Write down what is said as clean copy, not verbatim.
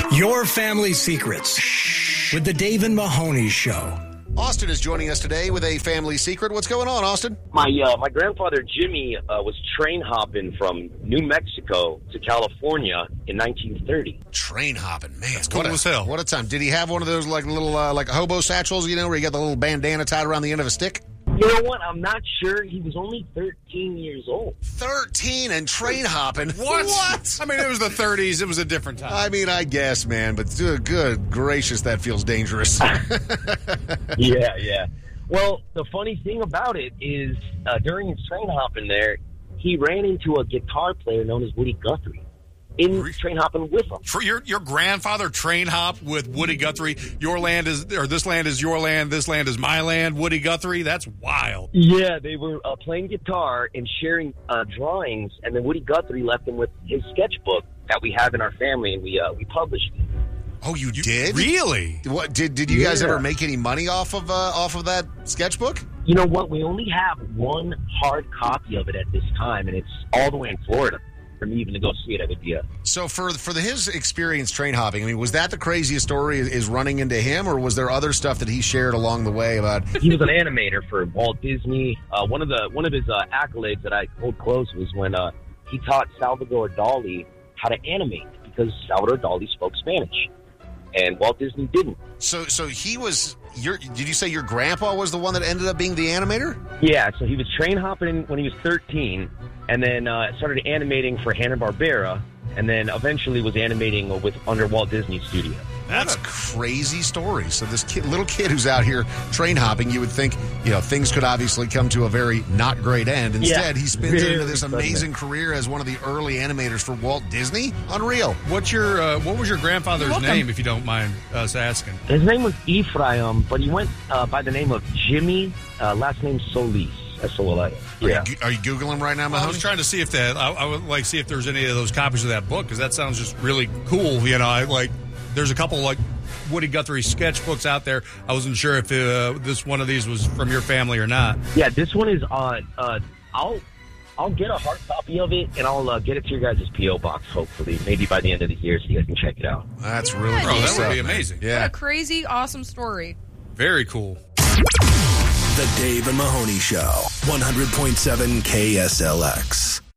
Your Family Secrets with the Dave and Mahoney Show. Austin is joining us today with a family secret. What's going on, Austin? My grandfather, Jimmy, was train hopping from New Mexico to California in 1930. Train hopping, man. That's cool as hell. What a time. Did he have one of those like little like hobo satchels, where you got the little bandana tied around the end of a stick? You know what? I'm not sure. He was only 13 years old. 13 and train hopping? What? I mean, it was the 30s. It was a different time. I mean, I guess, man, but good gracious, that feels dangerous. Yeah. Well, the funny thing about it is during his train hopping there, he ran into a guitar player known as Woody Guthrie in train hopping with him. For your grandfather train hop with Woody Guthrie. Your land is, or this land is your land. This land is my land. Woody Guthrie. That's wild. Yeah, they were playing guitar and sharing drawings, and then Woody Guthrie left him with his sketchbook that we have in our family, and we published it. Oh, you did? Really? What did you guys ever make any money off of that sketchbook? You know what? We only have one hard copy of it at this time, and it's all the way in Florida. For me even to go see it, I would be So for his experience train hopping, I mean, was that the craziest story is running into him, or was there other stuff that he shared along the way about? He was an animator for Walt Disney. One of his accolades that I hold close was when he taught Salvador Dali how to animate, because Salvador Dali spoke Spanish, and Walt Disney didn't. So he was did you say your grandpa was the one that ended up being the animator? Yeah, so he was train hopping when he was 13, and then started animating for Hanna-Barbera, and then eventually was animating under Walt Disney Studio. That's a crazy story. So this little kid who's out here train hopping, you would think, things could obviously come to a very not great end. Instead, he spins into this amazing career as one of the early animators for Walt Disney. Unreal. What was your grandfather's name, if you don't mind us asking? His name was Ephraim, but he went by the name of Jimmy, last name Solis. S-O-L-I. Yeah. Are you Googling right now, Mahoney? I was trying to see if I would like see if there's any of those copies of that book, because that sounds just really cool. There's a couple like Woody Guthrie sketchbooks out there. I wasn't sure if this one of these was from your family or not. Yeah, this one is on. I'll get a hard copy of it, and I'll get it to your guys' P.O. box, hopefully, maybe by the end of the year, so you guys can check it out. That's really cool. That would be amazing. Yeah. What a crazy, awesome story. Very cool. The Dave and Mahoney Show, 100.7 KSLX.